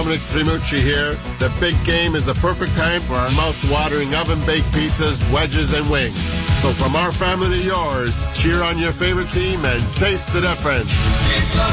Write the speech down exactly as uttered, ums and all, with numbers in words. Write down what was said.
Dominic Trimucci here. The big game is the perfect time for our mouth-watering oven-baked pizzas, wedges, and wings. So from our family to yours, cheer on your favorite team and taste the difference.